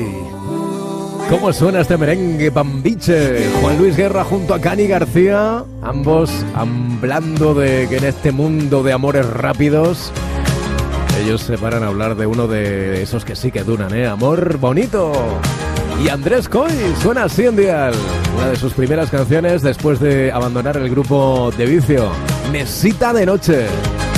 ¿Cómo suena este merengue Bambiche? Juan Luis Guerra junto a Cani García, ambos hablando de que en este mundo de amores rápidos ellos se paran a hablar de uno de esos que sí que duran, Amor bonito. Y Andrés Coy suena así en Dial, una de sus primeras canciones después de abandonar el grupo de Vicio, Mesita de noche.